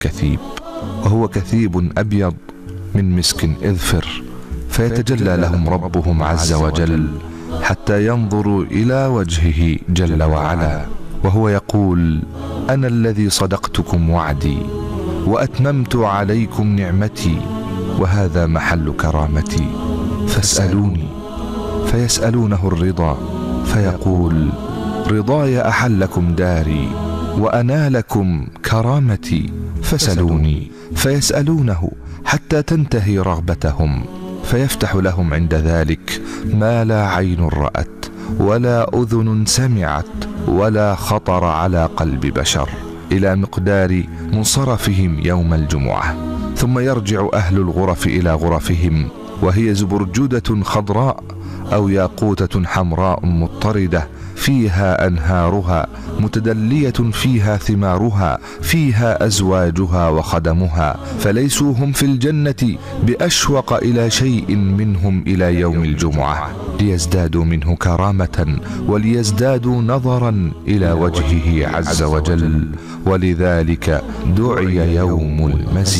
كثيب، وهو كثيب أبيض من مسك إذفر، فيتجلى لهم ربهم عز وجل حتى ينظروا إلى وجهه جل وعلا، وهو يقول: أنا الذي صدقتكم وعدي وأتممت عليكم نعمتي، وهذا محل كرامتي، فاسألوني. فيسألونه الرضا، فيقول: رضاي أحلكم داري وأنالكم كرامتي، فسلوني. فيسألونه حتى تنتهي رغبتهم، فيفتح لهم عند ذلك ما لا عين رأت ولا أذن سمعت ولا خطر على قلب بشر، إلى مقدار منصرفهم يوم الجمعة. ثم يرجع أهل الغرف إلى غرفهم، وهي زبرجدة خضراء أو ياقوتة حمراء مضطردة، فيها أنهارها متدلية، فيها ثمارها، فيها أزواجها وخدمها، فليسوا هم في الجنة بأشوق إلى شيء منهم إلى يوم الجمعة، ليزدادوا منه كرامة وليزدادوا نظرا إلى وجهه عز وجل، ولذلك دعي يوم المزيد.